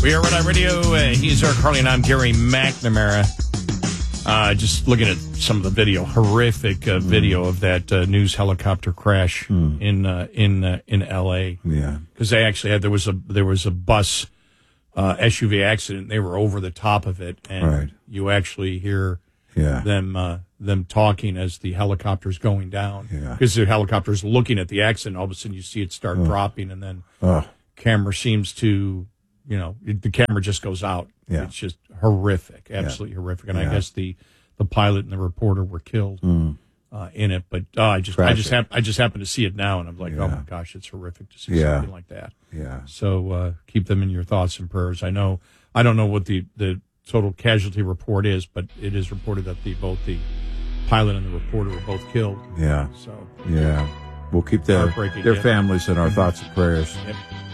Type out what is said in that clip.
We are Red Eye Radio. He's Eric Harley, and I'm Gary McNamara. Just looking at some of the video, horrific video of that news helicopter crash in L.A. Yeah, because they actually had there was a bus SUV accident. They were over the top of it, and you actually hear them talking as the helicopter's going down. Because the helicopter's looking at the accident, all of a sudden you see it start dropping, and then camera seems to. The camera just goes out. Yeah. It's just horrific, absolutely horrific. And I guess the pilot and the reporter were killed in it. But I just happened to see it now, and I'm like, oh my gosh, it's horrific to see something like that. Yeah. So keep them in your thoughts and prayers. I don't know what the total casualty report is, but it is reported that both the pilot and the reporter were both killed. Yeah. So we'll keep their families in our thoughts and prayers. Yep.